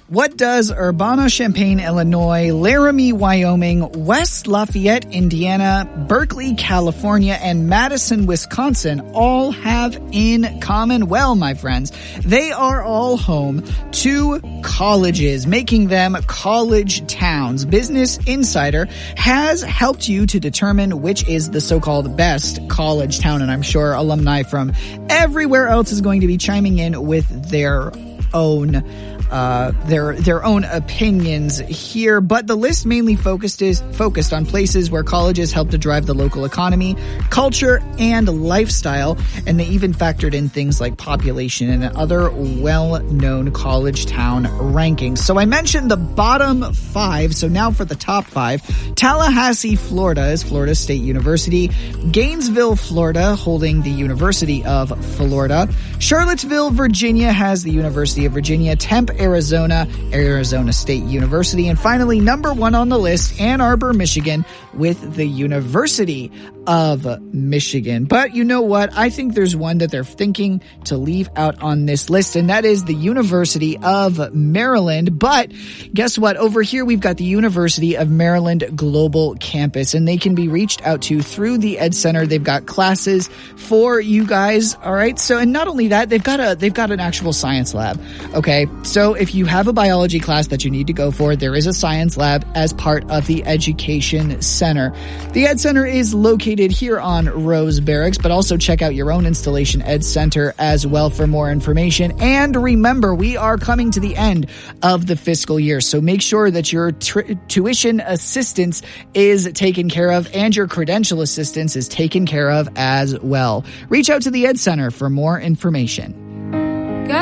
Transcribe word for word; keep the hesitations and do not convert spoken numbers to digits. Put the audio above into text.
What does Urbana-Champaign, Illinois, Laramie, Wyoming, West Lafayette, Indiana, Berkeley, California, and Madison, Wisconsin all have in common? Well, my friends, they are all home to colleges, making them college towns. Business Insider has helped you to determine which is the so-called best college town, and I'm sure alumni from everywhere else is going to be chiming in with their own Uh, their their own opinions here, but the list mainly focused is focused on places where colleges help to drive the local economy, culture, and lifestyle, and they even factored in things like population and other well-known college town rankings. So I mentioned the bottom five, so now for the top five. Tallahassee, Florida is Florida State University. Gainesville, Florida, holding the University of Florida. Charlottesville, Virginia has the University of Virginia. Tempe, Arizona, Arizona State University. And finally, number one on the list, Ann Arbor, Michigan, with the University of Michigan. But you know what? I think there's one that they're thinking to leave out on this list, and that is the University of Maryland. But guess what? Over here, we've got the University of Maryland Global Campus, and they can be reached out to through the Ed Center. They've got classes for you guys. All right. So, and not only that, they've got a, they've got an actual science lab. Okay. So if you have a biology class that you need to go for, there is a science lab as part of the Education Center. The Ed Center is located here on Rose Barracks, but also check out your own installation Ed Center as well for more information. And remember, we are coming to the end of the fiscal year, so make sure that your t- tuition assistance is taken care of and your credential assistance is taken care of as well. Reach out to the Ed Center for more information.